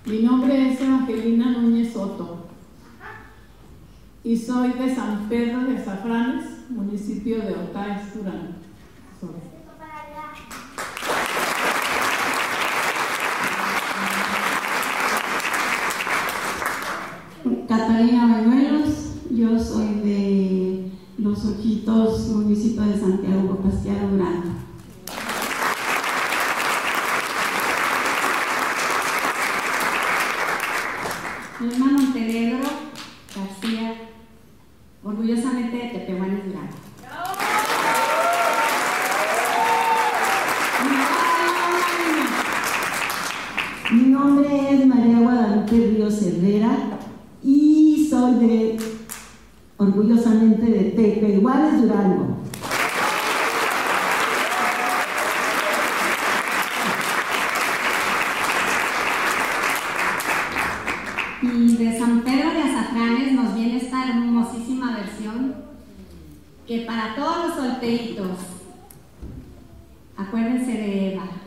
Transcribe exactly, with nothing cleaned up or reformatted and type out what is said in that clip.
Mi nombre es Evangelina Núñez Soto y soy de San Pedro de Azafranes, municipio de Otaes, Durango. Catalina Bañuelos, yo soy de Los Ojitos, municipio de Santiago Pasquiaro, Durango. Norma Montenegro García, orgullosamente de Tepehuanes, Durango. Mi nombre es María Guadalupe Ríos Herrera y soy de, orgullosamente, de Tepehuanes, Durango. Y de San Pedro de Azafranes nos viene esta hermosísima versión que para todos los solteritos, acuérdense de Eva.